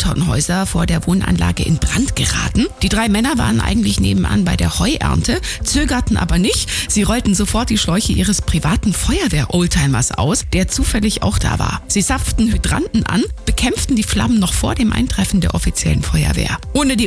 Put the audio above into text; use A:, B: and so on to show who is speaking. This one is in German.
A: Wohntownhäuser vor der Wohnanlage in Brand geraten. Die 3 Männer waren eigentlich nebenan bei der Heuernte, zögerten aber nicht. Sie rollten sofort die Schläuche ihres privaten Feuerwehr-Oldtimers aus, der zufällig auch da war. Sie zapften Hydranten an, bekämpften die Flammen noch vor dem Eintreffen der offiziellen Feuerwehr. Ohne die